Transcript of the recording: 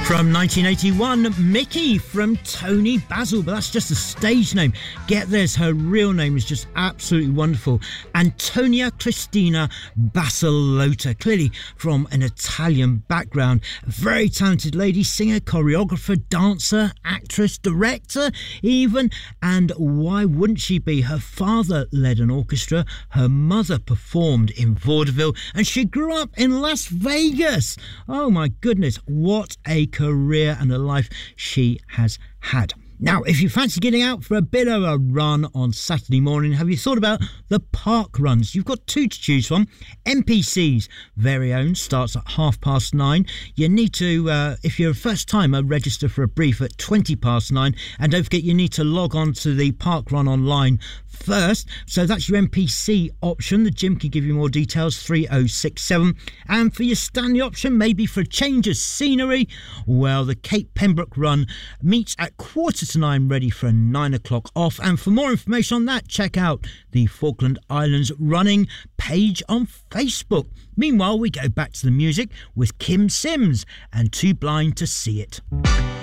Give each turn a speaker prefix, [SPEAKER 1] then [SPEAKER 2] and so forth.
[SPEAKER 1] From 1981, Mickey from Tony Basil, but that's just a stage name. Get this, her real name is just absolutely wonderful. Antonia Cristina Basilota, clearly from an Italian background. A very talented lady, singer, choreographer, dancer, actress, director even. And why wouldn't she be? Her father led an orchestra, her mother performed in vaudeville, and she grew up in Las Vegas. Oh my goodness, what a career and a life she has had. Now, if you fancy getting out for a bit of a run on Saturday morning, have you thought about the park runs? You've got two to choose from. NPC's very own starts at 9:30. You need to, if you're a first timer, register for a brief at 9:20. And don't forget, you need to log on to the park run online first. So that's your NPC option. The gym can give you more details, 3067. And for your Stanley option, maybe for a change of scenery, well, the Cape Pembroke run meets at 9:15, ready for a 9 o'clock off. And for more information on that, check out the Falkland Islands running page on Facebook. Meanwhile, we go back to the music with Kim Sims and Too Blind to See It.